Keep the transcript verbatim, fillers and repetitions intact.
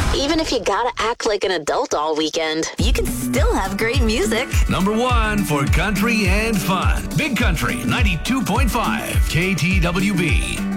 Even if you gotta act like an adult all weekend, you can still have great music. Number one for country and fun. Big Country ninety-two point five K T W B.